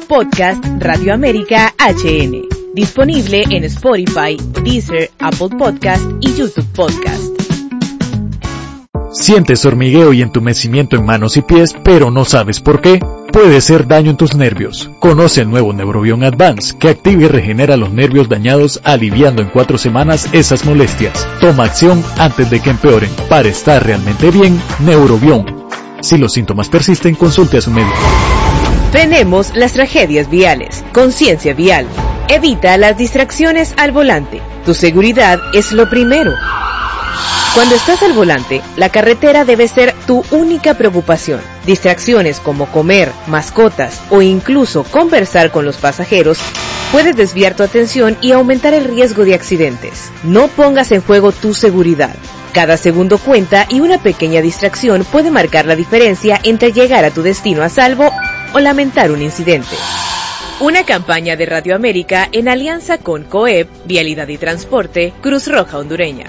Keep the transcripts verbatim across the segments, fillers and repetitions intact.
Podcast Radio América H N. Disponible en Spotify, Deezer, Apple Podcast y YouTube Podcast. ¿Sientes hormigueo y entumecimiento en manos y pies, pero no sabes por qué? Puede ser daño en tus nervios. Conoce el nuevo Neurobion Advance, que activa y regenera los nervios dañados, aliviando en cuatro semanas esas molestias. Toma acción antes de que empeoren. Para estar realmente bien, Neurobion. Si los síntomas persisten, consulte a su médico. Frenemos las tragedias viales. Conciencia vial. Evita las distracciones al volante. Tu seguridad es lo primero. Cuando estás al volante, la carretera debe ser tu única preocupación. Distracciones como comer, mascotas o incluso conversar con los pasajeros puede desviar tu atención y aumentar el riesgo de accidentes. No pongas en juego tu seguridad. Cada segundo cuenta y una pequeña distracción puede marcar la diferencia entre llegar a tu destino a salvo o lamentar un incidente. Una campaña de Radio América en alianza con COEP, Vialidad y Transporte, Cruz Roja Hondureña.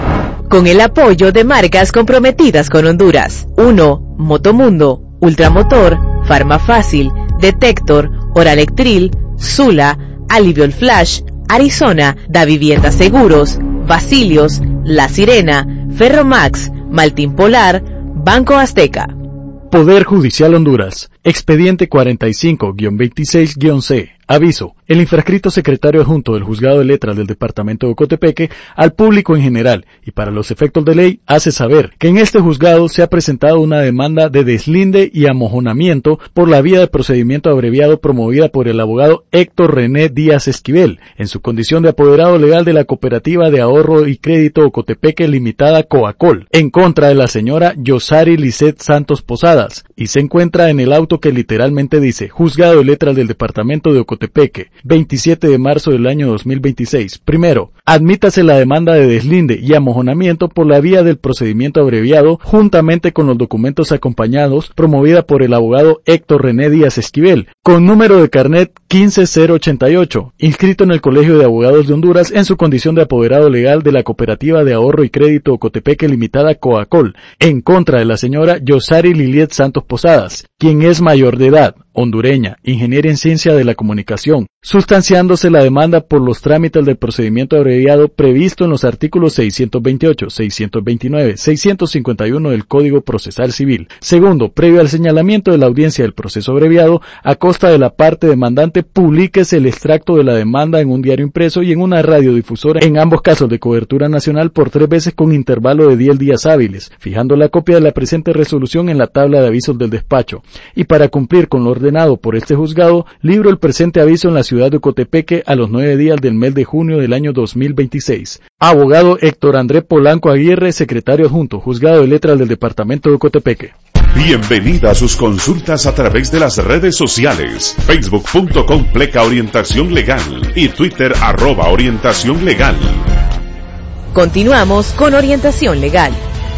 Con el apoyo de marcas comprometidas con Honduras. uno. Motomundo, Ultramotor, Farmafácil, Detector, Oralectril, Sula, Aliviol Flash, Arizona, Da Vivienda Seguros, Basilios, La Sirena, Ferromax, Maltín Polar, Banco Azteca. Poder Judicial Honduras. Expediente cuarenta y cinco guion veintiséis guion C. Aviso. El infrascrito secretario adjunto del Juzgado de Letras del Departamento de Ocotepeque al público en general y para los efectos de ley hace saber que en este juzgado se ha presentado una demanda de deslinde y amojonamiento por la vía de procedimiento abreviado promovida por el abogado Héctor René Díaz Esquivel en su condición de apoderado legal de la Cooperativa de Ahorro y Crédito Ocotepeque Limitada Coacol en contra de la señora Yosari Lisset Santos Posadas y se encuentra en el auto que literalmente dice Juzgado de Letras del Departamento de Ocotepeque, veintisiete de marzo del año dos mil veintiséis. Primero, admítase la demanda de deslinde y amojonamiento por la vía del procedimiento abreviado juntamente con los documentos acompañados promovida por el abogado Héctor René Díaz Esquivel, con número de carnet quince cero ochenta y ocho, inscrito en el Colegio de Abogados de Honduras en su condición de apoderado legal de la Cooperativa de Ahorro y Crédito Ocotepeque Limitada Coacol, en contra de la señora Yosari Liliet Santos Posadas, quien es mayor de edad, hondureña, ingeniera en ciencia de la comunicación, sustanciándose la demanda por los trámites del procedimiento abreviado previsto en los artículos seiscientos veintiocho, seiscientos veintinueve, seiscientos cincuenta y uno del Código Procesal Civil. Segundo, previo al señalamiento de la audiencia del proceso abreviado, a costa de la parte demandante, publíquese el extracto de la demanda en un diario impreso y en una radiodifusora, en ambos casos de cobertura nacional, por tres veces con intervalo de diez días hábiles, fijando la copia de la presente resolución en la tabla de avisos del despacho. Y para cumplir con lo ordenado por este juzgado, libro el presente aviso en la ciudad de Ocotepeque a los nueve días del mes de junio del año dos mil veintiséis. Abogado Héctor André Polanco Aguirre, secretario adjunto, Juzgado de Letras del Departamento de Ocotepeque. Bienvenida a sus consultas a través de las redes sociales, facebook punto com pleca orientación legal y Twitter arroba orientación legal. Continuamos con Orientación Legal.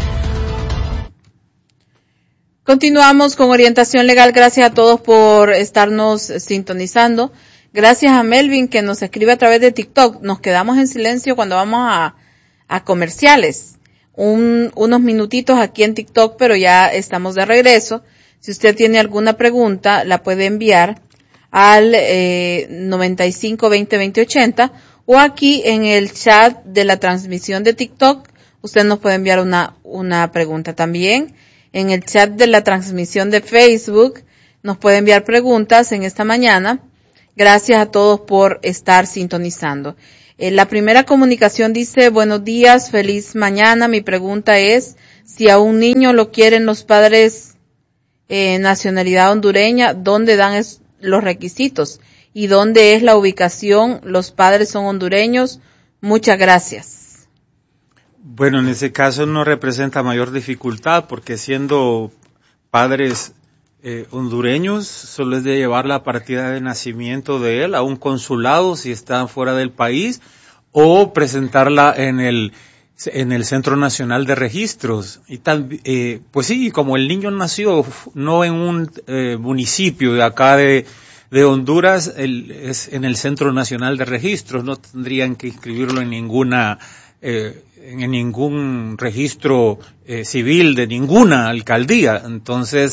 Continuamos con Orientación Legal. Gracias a todos por estarnos sintonizando. Gracias a Melvin que nos escribe a través de TikTok. Nos quedamos en silencio cuando vamos a, a comerciales. Un, unos minutitos aquí en TikTok, pero ya estamos de regreso. Si usted tiene alguna pregunta, la puede enviar al eh, noventa y cinco veinte veinte ochenta o aquí en el chat de la transmisión de TikTok. Usted nos puede enviar una, una pregunta también. En el chat de la transmisión de Facebook nos puede enviar preguntas en esta mañana. Gracias a todos por estar sintonizando. Eh, la primera comunicación dice, buenos días, feliz mañana. Mi pregunta es, si a un niño lo quieren los padres eh, nacionalidad hondureña, ¿dónde dan es, los requisitos? ¿Y dónde es la ubicación? ¿Los padres son hondureños? Muchas gracias. Bueno, en ese caso no representa mayor dificultad porque siendo padres eh, hondureños solo es de llevar la partida de nacimiento de él a un consulado si está fuera del país o presentarla en el en el Centro Nacional de Registros. Y tal, eh, pues sí, como el niño nació no en un eh, municipio de acá de de Honduras, el, es en el Centro Nacional de Registros, no tendrían que inscribirlo en ninguna eh, en ningún registro eh, civil de ninguna alcaldía. Entonces,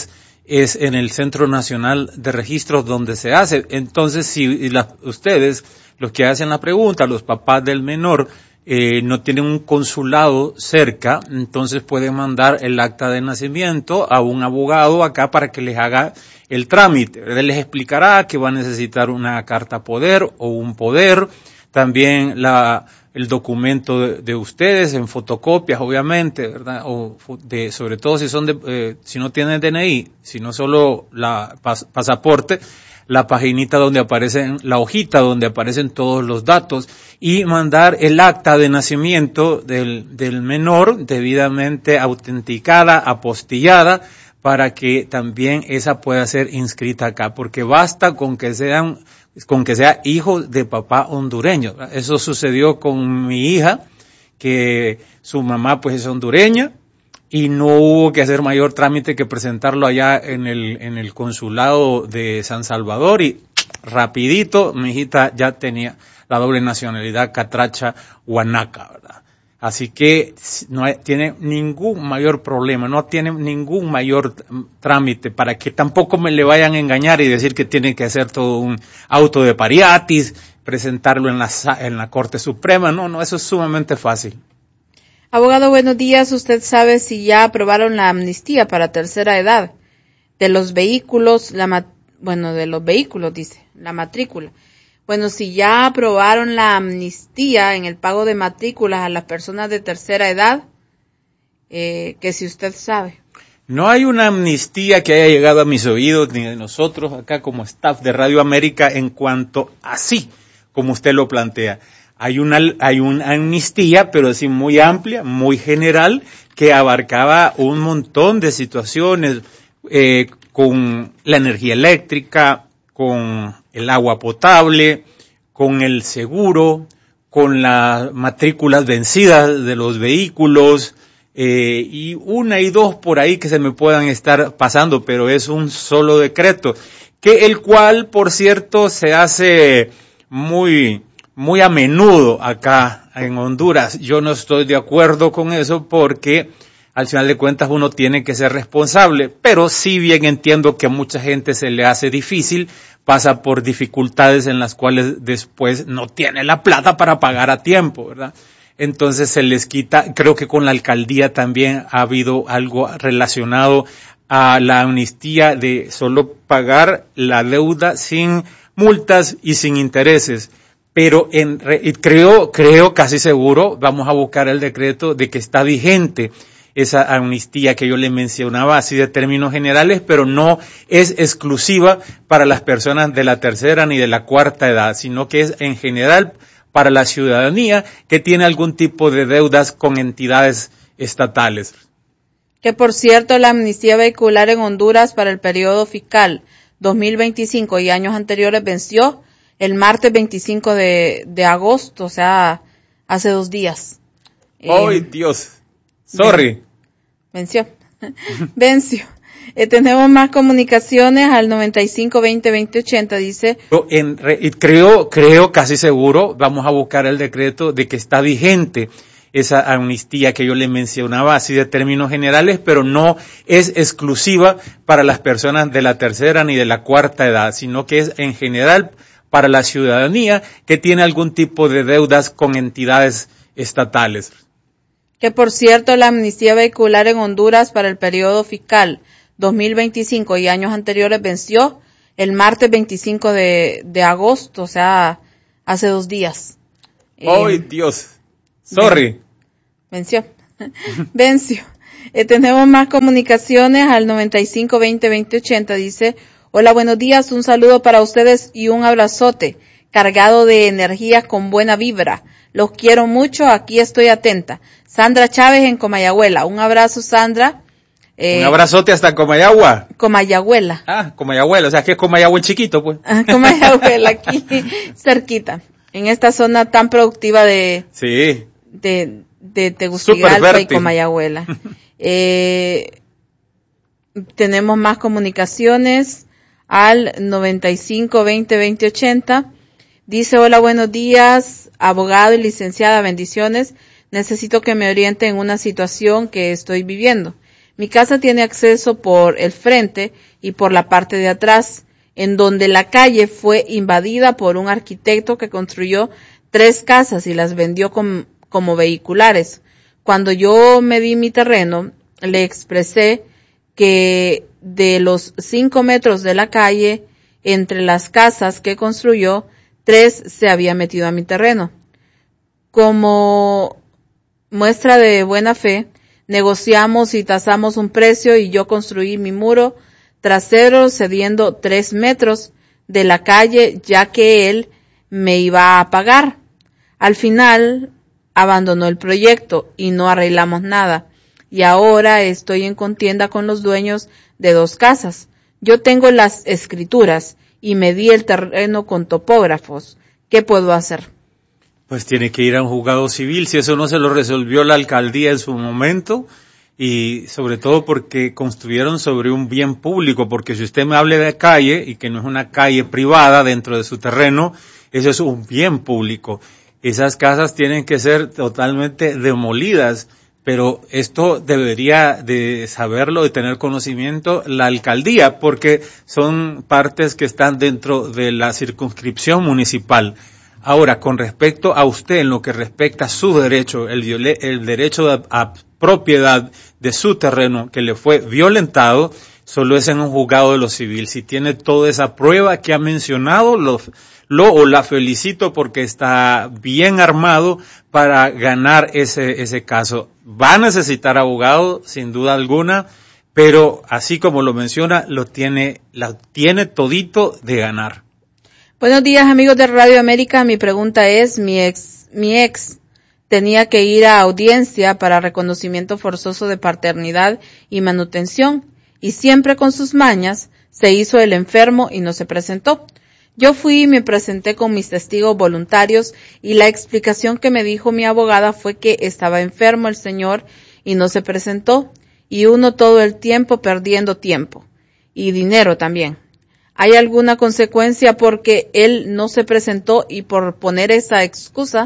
es en el Centro Nacional de Registros donde se hace. Entonces, si la, ustedes, los que hacen la pregunta, los papás del menor, eh, no tienen un consulado cerca, entonces pueden mandar el acta de nacimiento a un abogado acá para que les haga el trámite. Él les explicará que va a necesitar una carta poder o un poder, también la el documento de, de ustedes en fotocopias, obviamente, ¿verdad? O de, sobre todo si son de, eh, si no tienen D N I, sino solo la pas, pasaporte, la paginita donde aparecen, la hojita donde aparecen todos los datos, y mandar el acta de nacimiento del, del menor debidamente autenticada, apostillada, para que también esa pueda ser inscrita acá, porque basta con que sean con que sea hijo de papá hondureño. Eso sucedió con mi hija, que su mamá pues es hondureña, y no hubo que hacer mayor trámite que presentarlo allá en el, en el consulado de San Salvador, y rapidito mi hijita ya tenía la doble nacionalidad catracha guanaca, ¿verdad? Así que no hay, tiene ningún mayor problema, no tiene ningún mayor trámite para que tampoco me le vayan a engañar y decir que tiene que hacer todo un auto de pariatis, presentarlo en la, en la Corte Suprema. No, no, eso es sumamente fácil. Abogado, buenos días. ¿Usted sabe si ya aprobaron la amnistía para tercera edad de los vehículos, la bueno, de los vehículos, dice, la matrícula? Bueno, si ya aprobaron la amnistía en el pago de matrículas a las personas de tercera edad, eh, que si usted sabe. No hay una amnistía que haya llegado a mis oídos, ni de nosotros acá como staff de Radio América, en cuanto así, como usted lo plantea. Hay una, hay una amnistía, pero sí muy amplia, muy general, que abarcaba un montón de situaciones, eh, con la energía eléctrica, con el agua potable, con el seguro, con las matrículas vencidas de los vehículos, eh, y una y dos por ahí que se me puedan estar pasando, pero es un solo decreto, que el cual, por cierto, se hace muy, muy a menudo acá en Honduras. Yo no estoy de acuerdo con eso porque al final de cuentas uno tiene que ser responsable, pero sí bien entiendo que a mucha gente se le hace difícil, pasa por dificultades en las cuales después no tiene la plata para pagar a tiempo, ¿verdad? Entonces se les quita. Creo que con la alcaldía también ha habido algo relacionado a la amnistía de solo pagar la deuda sin multas y sin intereses. Pero en, creo, creo casi seguro, vamos a buscar el decreto de que está vigente esa amnistía que yo le mencionaba así de términos generales, pero no es exclusiva para las personas de la tercera ni de la cuarta edad, sino que es en general para la ciudadanía que tiene algún tipo de deudas con entidades estatales. Que por cierto, la amnistía vehicular en Honduras para el periodo fiscal dos mil veinticinco y años anteriores venció el martes veinticinco de, de agosto, o sea, hace dos días. ¡Ay, eh, Dios! Sorry. Venció. Venció. Eh, tenemos más comunicaciones al noventa y cinco veinte veinte ochenta, dice. En, creo, creo casi seguro, vamos a buscar el decreto de que está vigente esa amnistía que yo le mencionaba así de términos generales, pero no es exclusiva para las personas de la tercera ni de la cuarta edad, sino que es en general para la ciudadanía que tiene algún tipo de deudas con entidades estatales. Que por cierto, la amnistía vehicular en Honduras para el periodo fiscal dos mil veinticinco y años anteriores venció el martes veinticinco de, de agosto, o sea, hace dos días. ¡Ay, eh, Dios! Sorry. Venció. Venció. Eh, tenemos más comunicaciones al noventa y cinco veinte veinte ochenta, dice, hola, buenos días, un saludo para ustedes y un abrazote cargado de energía con buena vibra. Los quiero mucho, aquí estoy atenta. Sandra Chávez en Comayagüela. Un abrazo, Sandra. Eh, un abrazote hasta Comayagua. Comayagüela. Ah, Comayagüela, o sea, que es Comayagua el chiquito, pues. Ah, Comayagüela, aquí cerquita. En esta zona tan productiva de... Sí. De, de Tegucigalpa y Comayagüela. eh, tenemos más comunicaciones al noventa y cinco veinte veinte ochenta. Dice, hola, buenos días, abogado y licenciada, bendiciones. Necesito que me oriente en una situación que estoy viviendo. Mi casa tiene acceso por el frente y por la parte de atrás, en donde la calle fue invadida por un arquitecto que construyó tres casas y las vendió com- como vehiculares. Cuando yo medí mi terreno, le expresé que de los cinco metros de la calle, entre las casas que construyó, tres se había metido a mi terreno. Como muestra de buena fe, negociamos y tasamos un precio y yo construí mi muro trasero cediendo tres metros de la calle, ya que él me iba a pagar. Al final abandonó el proyecto y no arreglamos nada. Y ahora estoy en contienda con los dueños de dos casas. Yo tengo las escrituras y medí el terreno con topógrafos. ¿Qué puedo hacer? Pues tiene que ir a un juzgado civil, si eso no se lo resolvió la alcaldía en su momento, y sobre todo porque construyeron sobre un bien público, porque si usted me habla de calle, y que no es una calle privada dentro de su terreno, eso es un bien público. Esas casas tienen que ser totalmente demolidas, pero esto debería de saberlo, de tener conocimiento la alcaldía, porque son partes que están dentro de la circunscripción municipal. Ahora, con respecto a usted, en lo que respecta a su derecho, el, viole, el derecho a, a propiedad de su terreno que le fue violentado, solo es en un juzgado de lo civil. Si tiene toda esa prueba que ha mencionado, lo, lo o la felicito porque está bien armado para ganar ese, ese caso. Va a necesitar abogado, sin duda alguna, pero así como lo menciona, lo tiene, lo tiene todito de ganar. Buenos días, amigos de Radio América. Mi pregunta es, mi ex, mi ex tenía que ir a audiencia para reconocimiento forzoso de paternidad y manutención, y siempre con sus mañas se hizo el enfermo y no se presentó. Yo fui y me presenté con mis testigos voluntarios y la explicación que me dijo mi abogada fue que estaba enfermo el señor y no se presentó, y uno todo el tiempo perdiendo tiempo y dinero también. ¿Hay alguna consecuencia porque él no se presentó y por poner esa excusa?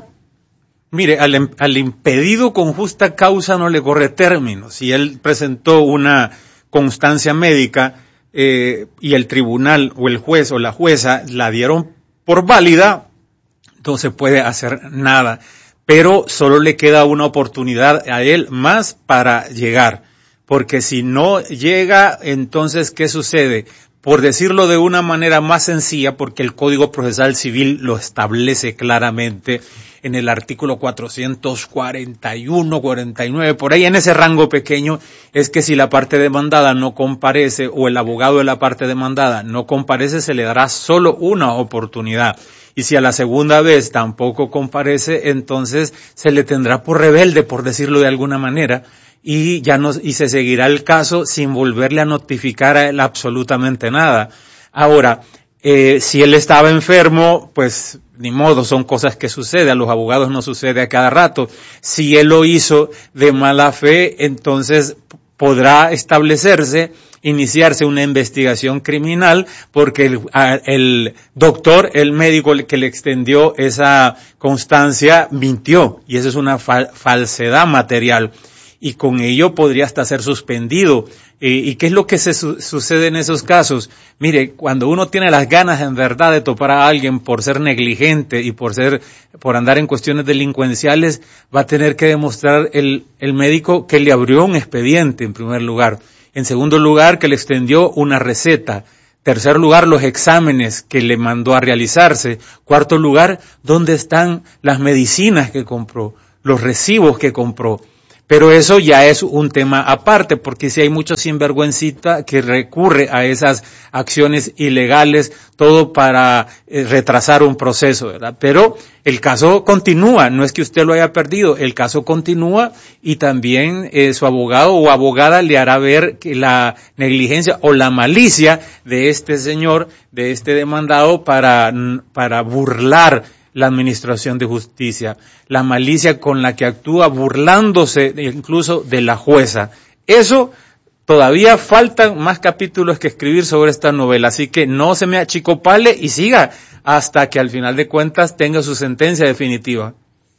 Mire, al, al impedido con justa causa no le corre término. Si él presentó una constancia médica eh, y el tribunal o el juez o la jueza la dieron por válida, no se puede hacer nada. Pero solo le queda una oportunidad a él más para llegar. Porque si no llega, entonces, ¿qué sucede? Por decirlo de una manera más sencilla, porque el Código Procesal Civil lo establece claramente en el artículo cuatrocientos cuarenta y uno, cuarenta y nueve, por ahí en ese rango pequeño, es que si la parte demandada no comparece o el abogado de la parte demandada no comparece, se le dará solo una oportunidad. Y si a la segunda vez tampoco comparece, entonces se le tendrá por rebelde, por decirlo de alguna manera, y ya no, y se seguirá el caso sin volverle a notificar a él absolutamente nada. Ahora, eh, si él estaba enfermo, pues ni modo, son cosas que suceden, a los abogados no sucede a cada rato. Si él lo hizo de mala fe, entonces podrá establecerse, iniciarse una investigación criminal, porque el, el doctor, el médico que le extendió esa constancia, mintió, y eso es una fal- falsedad material. Y con ello podría hasta ser suspendido. Eh, ¿Y qué es lo que se su- sucede en esos casos? Mire, cuando uno tiene las ganas en verdad de topar a alguien por ser negligente y por ser, por andar en cuestiones delincuenciales, va a tener que demostrar el, el médico que le abrió un expediente en primer lugar. En segundo lugar, que le extendió una receta. Tercer lugar, los exámenes que le mandó a realizarse. Cuarto lugar, ¿dónde están las medicinas que compró? Los recibos que compró. Pero eso ya es un tema aparte, porque si hay mucho sinvergüencita que recurre a esas acciones ilegales, todo para eh, retrasar un proceso, ¿verdad? Pero el caso continúa, no es que usted lo haya perdido, el caso continúa y también eh, su abogado o abogada le hará ver que la negligencia o la malicia de este señor, de este demandado para, para burlar la administración de justicia, la malicia con la que actúa burlándose incluso de la jueza. Eso todavía faltan más capítulos que escribir sobre esta novela, así que no se me achicopale y siga hasta que al final de cuentas tenga su sentencia definitiva.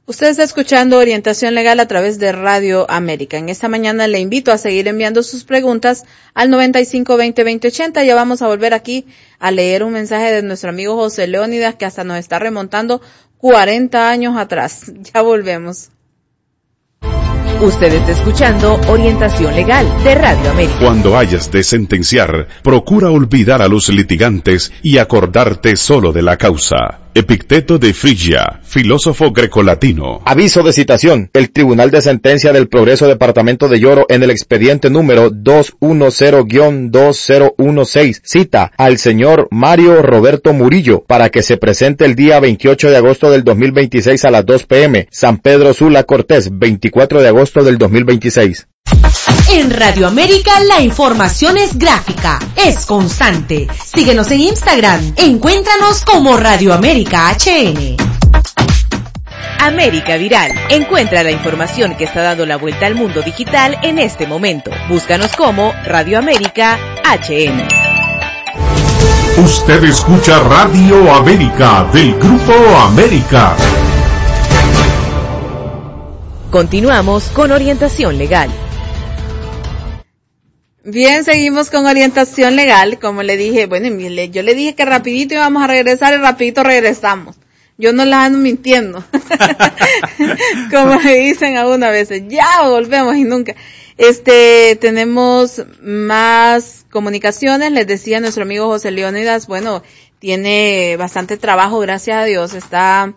Usted está escuchando Orientación Legal a través de Radio América. En esta mañana le invito a seguir enviando sus preguntas al noventa y cinco veinte veinte ochenta. Ya vamos a volver aquí a leer un mensaje de nuestro amigo José Leónidas, que hasta nos está remontando cuarenta años atrás. Ya volvemos. Usted está escuchando Orientación Legal de Radio América. Cuando hayas de sentenciar, procura olvidar a los litigantes y acordarte solo de la causa. Epicteto de Frigia, filósofo grecolatino. Aviso de citación. El Tribunal de Sentencia del Progreso Departamento de Lloro en el expediente número dos diez guión dos cero dieciséis cita al señor Mario Roberto Murillo para que se presente el día veintiocho de agosto del dos mil veintiséis a las dos pe eme. San Pedro Sula Cortés, veinticuatro de agosto del dos mil veintiséis. En Radio América la información es gráfica, es constante. Síguenos en Instagram, encuéntranos como Radio América H N. América Viral. Encuentra la información que está dando la vuelta al mundo digital en este momento. Búscanos como Radio América H N. Usted escucha Radio América del Grupo América. Continuamos con Orientación Legal. Bien, seguimos con Orientación Legal. Como le dije, bueno, yo le dije que rapidito íbamos a regresar y rapidito regresamos. Yo no la ando mintiendo. Como le dicen a una vez, ya volvemos y nunca. Este, tenemos más comunicaciones. Les decía nuestro amigo José Leónidas, bueno, tiene bastante trabajo, gracias a Dios. Está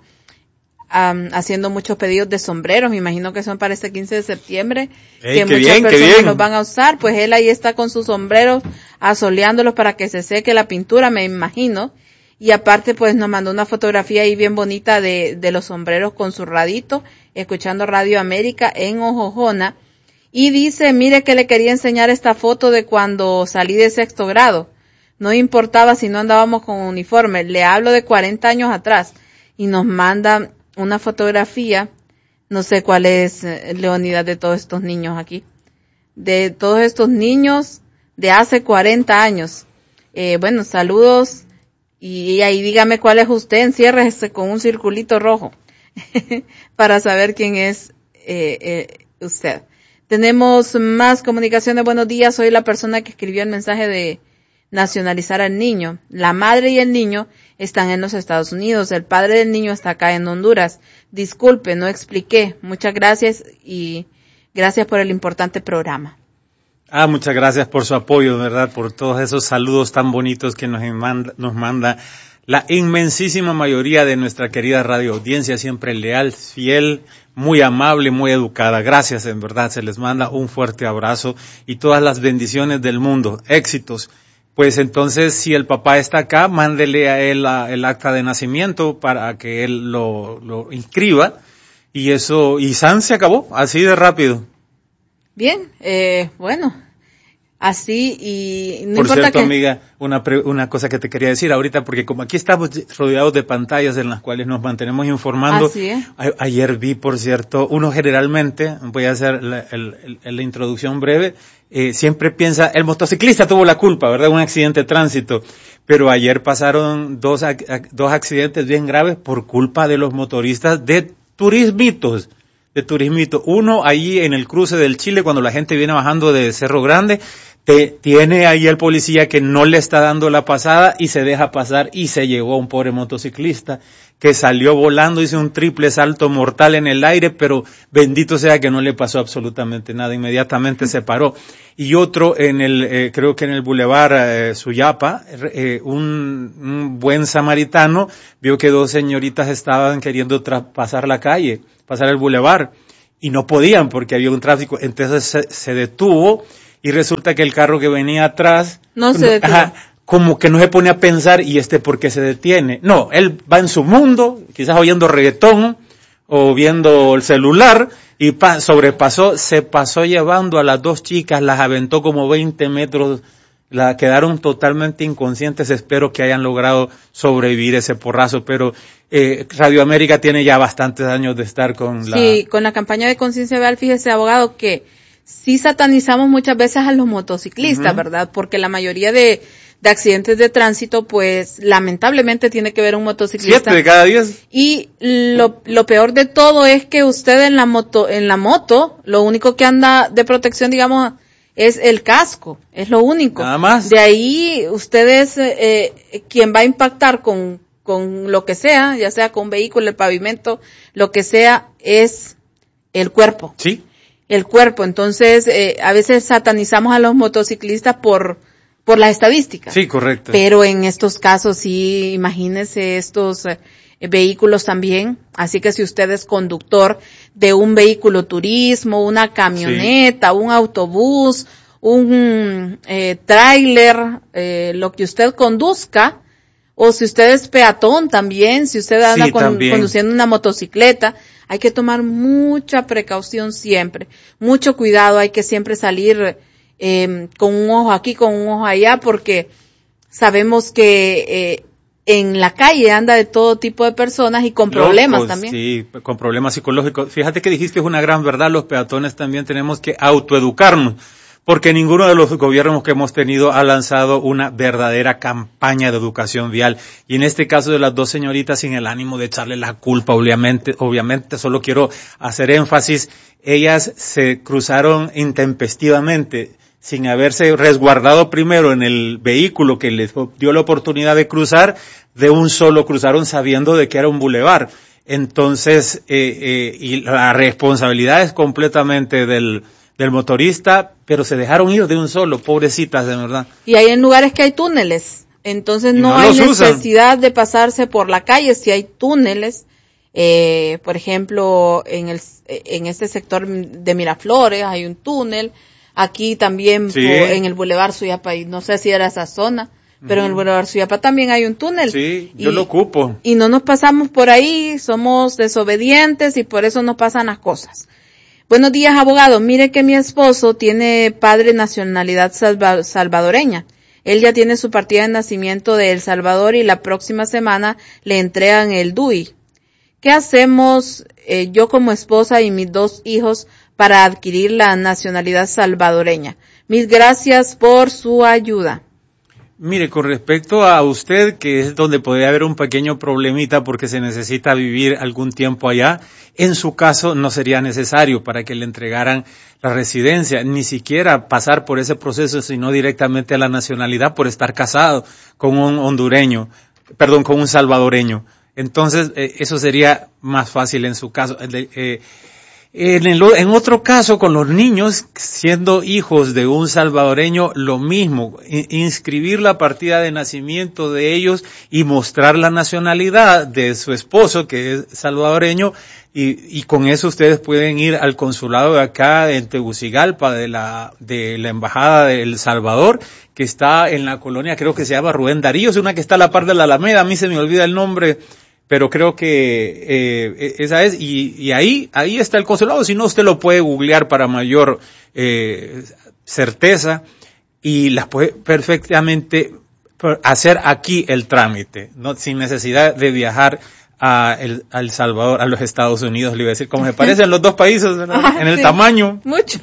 Um, haciendo muchos pedidos de sombreros, me imagino que son para este quince de septiembre, Ey, que muchas bien, personas los van a usar, pues él ahí está con sus sombreros asoleándolos para que se seque la pintura, me imagino, y aparte pues nos mandó una fotografía ahí bien bonita de, de los sombreros con su radito, escuchando Radio América en Ojojona, y dice, mire que le quería enseñar esta foto de cuando salí de sexto grado, no importaba si no andábamos con uniforme, le hablo de cuarenta años atrás, y nos manda una fotografía, no sé cuál es, Leonidas, de todos estos niños aquí, de todos estos niños de hace cuarenta años. Eh, bueno, saludos, y ahí dígame cuál es usted, enciérrese con un circulito rojo, para saber quién es eh, eh, usted. Tenemos más comunicaciones. Buenos días, soy la persona que escribió el mensaje de nacionalizar al niño. La madre y el niño están en los Estados Unidos, el padre del niño está acá en Honduras. Disculpe, no expliqué. Muchas gracias y gracias por el importante programa. Ah, muchas gracias por su apoyo, ¿verdad? Por todos esos saludos tan bonitos que nos manda, nos manda la inmensísima mayoría de nuestra querida radio audiencia, siempre leal, fiel, muy amable, muy educada. Gracias, en verdad, se les manda un fuerte abrazo y todas las bendiciones del mundo, éxitos. Pues entonces, si el papá está acá, mándele a él la, el acta de nacimiento para que él lo, lo inscriba. Y eso, y San se acabó, así de rápido. Bien, eh, bueno, así y no Por importa cierto, que... amiga, una, pre, una cosa que te quería decir ahorita, porque como aquí estamos rodeados de pantallas en las cuales nos mantenemos informando. Así es. A, ayer vi, por cierto, uno generalmente, voy a hacer la, el, el, la introducción breve, Eh, siempre piensa, el motociclista tuvo la culpa, ¿verdad? Un accidente de tránsito. Pero ayer pasaron dos, dos accidentes bien graves por culpa de los motoristas de turismitos, de turismitos. Uno allí en el cruce del Chile, cuando la gente viene bajando de Cerro Grande, te, tiene ahí el policía que no le está dando la pasada y se deja pasar y se llevó a un pobre motociclista que salió volando, hizo un triple salto mortal en el aire, pero bendito sea que no le pasó absolutamente nada, inmediatamente se paró. Y otro en el, eh, creo que en el Boulevard eh, Suyapa, eh, un, un buen samaritano vio que dos señoritas estaban queriendo traspasar la calle, pasar el boulevard, y no podían porque había un tráfico, entonces se, se detuvo, y resulta que el carro que venía atrás, no se detuvo. Ajá, como que no se pone a pensar, ¿y este por qué se detiene? No, él va en su mundo, quizás oyendo reggaetón, o viendo el celular, y pa- sobrepasó, se pasó llevando a las dos chicas, las aventó como veinte metros, la quedaron totalmente inconscientes. Espero que hayan logrado sobrevivir ese porrazo, pero eh, Radio América tiene ya bastantes años de estar con la... Sí, con la campaña de conciencia vial, fíjese, abogado, que sí satanizamos muchas veces a los motociclistas, uh-huh. ¿verdad? Porque la mayoría de de accidentes de tránsito, pues lamentablemente tiene que ver un motociclista. Siete de cada diez. Y lo, lo peor de todo es que usted en la moto, en la moto, lo único que anda de protección, digamos, es el casco, es lo único. Nada más. De ahí ustedes, eh, quien va a impactar con, con lo que sea, ya sea con un vehículo, el pavimento, lo que sea, es el cuerpo. Sí. El cuerpo. Entonces, eh, a veces satanizamos a los motociclistas por, por las estadísticas. Sí, correcto. Pero en estos casos, sí, imagínense estos eh, vehículos también. Así que si usted es conductor de un vehículo turismo, una camioneta, sí, un autobús, un eh, tráiler, eh, lo que usted conduzca, o si usted es peatón también, si usted anda sí, con, conduciendo una motocicleta, hay que tomar mucha precaución siempre, mucho cuidado, hay que siempre salir eh, con un ojo aquí, con un ojo allá, porque sabemos que eh, en la calle anda de todo tipo de personas y con problemas Locos, también. Sí, con problemas psicológicos. Fíjate que dijiste es una gran verdad, los peatones también tenemos que autoeducarnos, porque ninguno de los gobiernos que hemos tenido ha lanzado una verdadera campaña de educación vial. Y en este caso de las dos señoritas, sin el ánimo de echarle la culpa, obviamente, obviamente solo quiero hacer énfasis, ellas se cruzaron intempestivamente, sin haberse resguardado primero en el vehículo que les dio la oportunidad de cruzar, de un solo cruzaron sabiendo de que era un bulevar. Entonces, eh, eh, y la responsabilidad es completamente del, del motorista, pero se dejaron ir de un solo, pobrecitas, de verdad. Y hay en lugares que hay túneles, entonces no, no hay necesidad usan. de pasarse por la calle si hay túneles. Eh, por ejemplo, en el, en este sector de Miraflores hay un túnel. Aquí también sí. por, en el Boulevard Suyapa, y no sé si era esa zona, pero uh-huh. en el Boulevard Suyapa también hay un túnel. Sí, y, yo lo ocupo. Y no nos pasamos por ahí, somos desobedientes y por eso nos pasan las cosas. Buenos días, abogado. Mire que mi esposo tiene padre nacionalidad salva, salvadoreña. Él ya tiene su partida de nacimiento de El Salvador y la próxima semana le entregan el D U I. ¿Qué hacemos eh, yo como esposa y mis dos hijos para adquirir la nacionalidad salvadoreña? Mil gracias por su ayuda. Mire, con respecto a usted, que es donde podría haber un pequeño problemita porque se necesita vivir algún tiempo allá, en su caso no sería necesario para que le entregaran la residencia, ni siquiera pasar por ese proceso, sino directamente a la nacionalidad por estar casado con un hondureño, perdón, con un salvadoreño. Entonces, eh, eso sería más fácil en su caso. Eh, eh, En, el, en otro caso, con los niños, siendo hijos de un salvadoreño, lo mismo, inscribir la partida de nacimiento de ellos y mostrar la nacionalidad de su esposo, que es salvadoreño, y, y con eso ustedes pueden ir al consulado de acá en Tegucigalpa, de la, de la Embajada de El Salvador, que está en la colonia, creo que se llama Rubén Darío, es una que está a la par de la Alameda, a mí se me olvida el nombre, pero creo que eh, esa es, y, y ahí ahí está el consulado, si no usted lo puede googlear para mayor eh, certeza, y las puede perfectamente hacer aquí el trámite, no sin necesidad de viajar a El, a El Salvador, a los Estados Unidos, le iba a decir, como se parecen los dos países, ¿verdad? Ah, en el sí, tamaño. Mucho.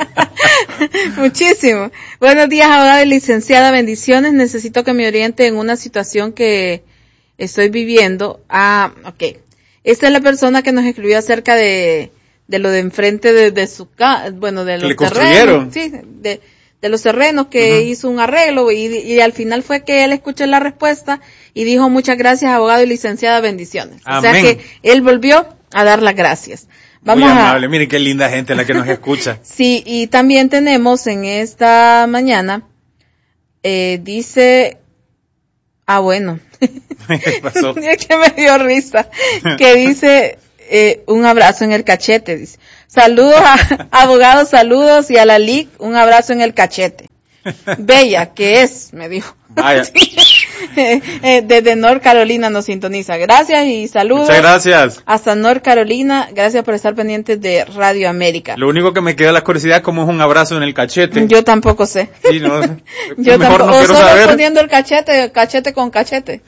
Muchísimo. Buenos días, abogada y licenciada, bendiciones, necesito que me oriente en una situación que estoy viviendo. Ah, ok. Esta es la persona que nos escribió acerca de, de lo de enfrente de, de su casa, bueno, de los terrenos. Sí, de, de los terrenos que uh-huh. hizo un arreglo y, y al final fue que él escuchó la respuesta y dijo muchas gracias, abogado y licenciada, bendiciones. Amén. O sea que él volvió a dar las gracias. Vamos Muy amable, a... miren qué linda gente la que nos escucha. Sí, y también tenemos en esta mañana, eh, dice... Ah, bueno. ¿Qué pasó? Es que me dio risa. Que dice, eh, un abrazo en el cachete, dice. Saludos a abogados, saludos, y a la L I C, un abrazo en el cachete. Bella, ¿qué es? Me dijo. Vaya. Sí. eh, desde North Carolina nos sintoniza. Gracias y saludos. Muchas gracias. Hasta North Carolina. Gracias por estar pendientes de Radio América. Lo único que me queda la curiosidad, ¿cómo es un abrazo en el cachete? Yo tampoco sé. Sí, no, Yo mejor tampoco. no quiero o solo saber. poniendo el cachete, cachete con cachete.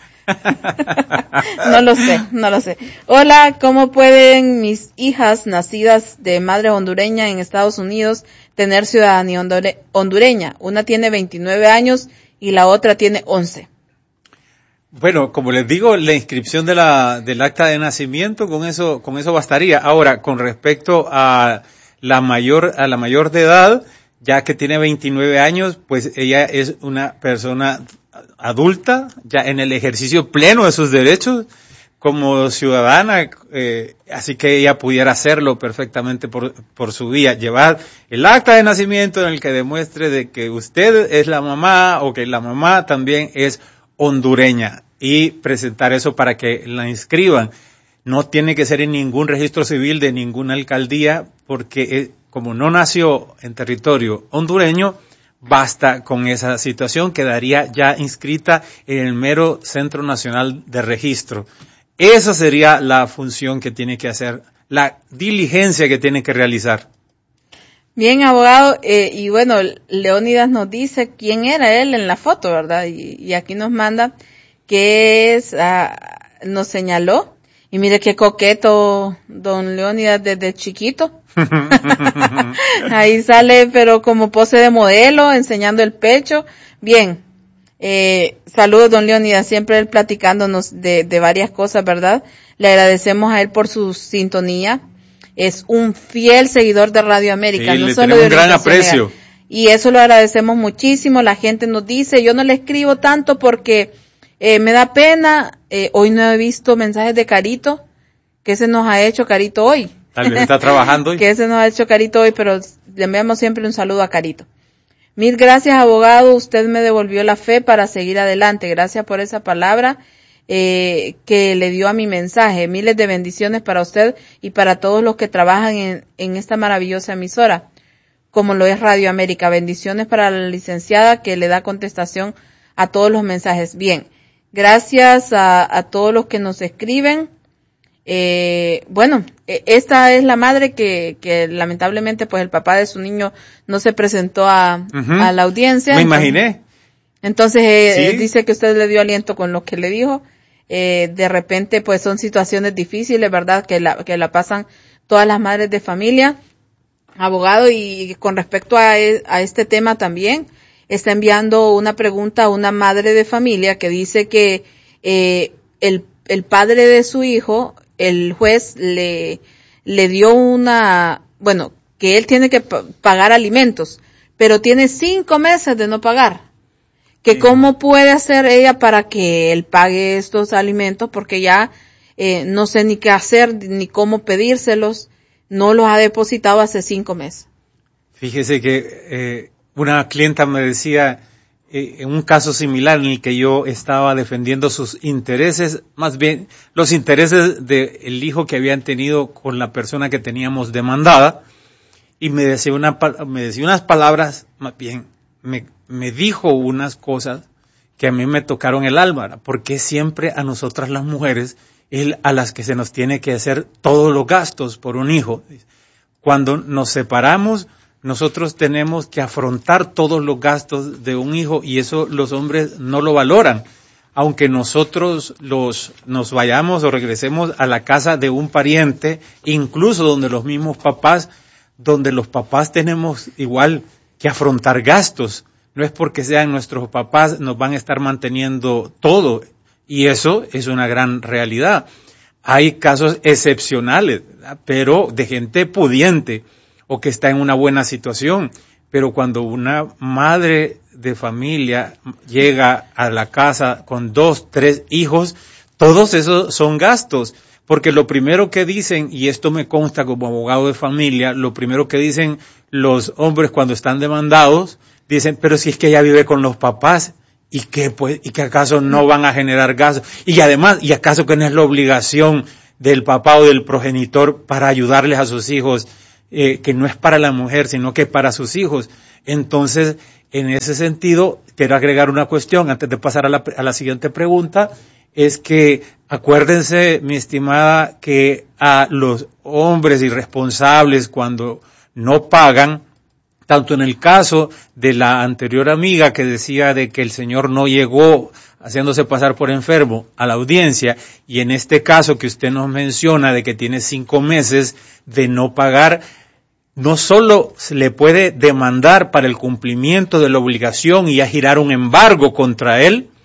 No lo sé, no lo sé. Hola, ¿cómo pueden mis hijas nacidas de madre hondureña en Estados Unidos tener ciudadanía hondureña? Una tiene veintinueve años y la otra tiene once. Bueno, como les digo, la inscripción de la, del acta de nacimiento, con eso, con eso bastaría. Ahora, con respecto a la mayor, a la mayor de edad, ya que tiene veintinueve años, pues ella es una persona adulta, ya en el ejercicio pleno de sus derechos como ciudadana, eh, así que ella pudiera hacerlo perfectamente por, por su vía, llevar el acta de nacimiento en el que demuestre de que usted es la mamá o que la mamá también es hondureña y presentar eso para que la inscriban. No tiene que ser en ningún registro civil de ninguna alcaldía porque eh, como no nació en territorio hondureño, basta con esa situación, quedaría ya inscrita en el mero Centro Nacional de Registro. Esa sería la función que tiene que hacer, la diligencia que tiene que realizar. Bien, abogado, eh, y bueno, Leónidas nos dice quién era él en la foto, ¿verdad? Y, y aquí nos manda que es, uh, nos señaló, y mire qué coqueto don Leónidas desde chiquito. Ahí sale, pero como pose de modelo, enseñando el pecho. Bien, eh, saludos don Leónidas, siempre él platicándonos de, de varias cosas, ¿verdad? Le agradecemos a él por su sintonía. Es un fiel seguidor de Radio América. Sí, no le solo tenemos de un gran Orientación aprecio. Legal. Y eso lo agradecemos muchísimo. La gente nos dice, yo no le escribo tanto porque eh, me da pena. Eh, hoy no he visto mensajes de Carito. ¿Qué se nos ha hecho Carito hoy? Tal vez está trabajando hoy. ¿Qué se nos ha hecho Carito hoy? Pero le enviamos siempre un saludo a Carito. Mil gracias, abogado. Usted me devolvió la fe para seguir adelante. Gracias por esa palabra eh, que le dio a mi mensaje. Miles de bendiciones para usted y para todos los que trabajan en, en esta maravillosa emisora, como lo es Radio América. Bendiciones para la licenciada que le da contestación a todos los mensajes. Bien, gracias a, a todos los que nos escriben. Eh, bueno, esta es la madre que, que lamentablemente pues el papá de su niño no se presentó a, uh-huh. a la audiencia. Me entonces, imaginé. Entonces eh, ¿Sí? dice que usted le dio aliento con lo que le dijo. Eh, de repente pues son situaciones difíciles, ¿verdad? Que la, que la pasan todas las madres de familia. Abogado, y con respecto a, a este tema también, está enviando una pregunta a una madre de familia que dice que eh, el, el padre de su hijo, el juez le, le dio una, bueno, que él tiene que p- pagar alimentos, pero tiene cinco meses de no pagar. Que sí. ¿Cómo puede hacer ella para que él pague estos alimentos? Porque ya eh, no sé ni qué hacer, ni cómo pedírselos. No los ha depositado hace cinco meses. Fíjese que eh, una clienta me decía, eh, en un caso similar en el que yo estaba defendiendo sus intereses, más bien los intereses del hijo que habían tenido con la persona que teníamos demandada, y me decía, una, me decía unas palabras, más bien me, me dijo unas cosas que a mí me tocaron el alma, porque siempre a nosotras las mujeres es a las que se nos tiene que hacer todos los gastos por un hijo. Cuando nos separamos, nosotros tenemos que afrontar todos los gastos de un hijo, y eso los hombres no lo valoran. Aunque nosotros los nos vayamos o regresemos a la casa de un pariente, incluso donde los mismos papás, donde los papás tenemos igual que afrontar gastos. No es porque sean nuestros papás, nos van a estar manteniendo todo. Y eso es una gran realidad. Hay casos excepcionales, ¿verdad? Pero de gente pudiente o que está en una buena situación. Pero cuando una madre de familia llega a la casa con dos, tres hijos, todos esos son gastos. Porque lo primero que dicen, y esto me consta como abogado de familia, lo primero que dicen los hombres cuando están demandados, dicen, pero si es que ella vive con los papás, ¿y qué pues? ¿Y que acaso no van a generar gastos? Y además, ¿y acaso que no es la obligación del papá o del progenitor para ayudarles a sus hijos, eh, que no es para la mujer, sino que para sus hijos? Entonces, en ese sentido, quiero agregar una cuestión antes de pasar a la, a la siguiente pregunta, es que acuérdense, mi estimada, que a los hombres irresponsables cuando no pagan, tanto en el caso de la anterior amiga que decía de que el señor no llegó haciéndose pasar por enfermo a la audiencia, y en este caso que usted nos menciona de que tiene cinco meses de no pagar, no solo se le puede demandar para el cumplimiento de la obligación y a girar un embargo contra él,